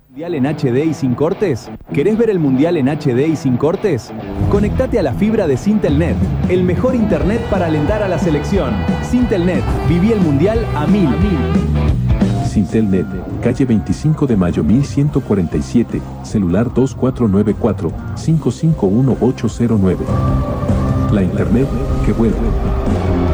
¿Mundial en HD y sin cortes? ¿Querés ver el Mundial en HD y sin cortes? Conectate a la fibra de Sintelnet, el mejor internet para alentar a la selección. Sintelnet, viví el Mundial a mil. Sintelnet, calle 25 de Mayo 1147, celular 2494-551809. La internet que vuelve.